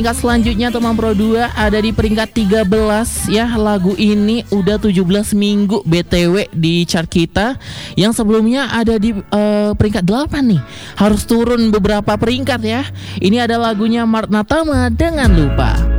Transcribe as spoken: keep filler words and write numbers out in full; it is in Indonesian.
Peringkat selanjutnya teman Pro dua ada di peringkat tiga belas ya. Lagu ini udah tujuh belas minggu B T W di chart kita. Yang sebelumnya ada di uh, peringkat delapan nih. Harus turun beberapa peringkat ya. Ini ada lagunya Mark Natama dengan Lupa.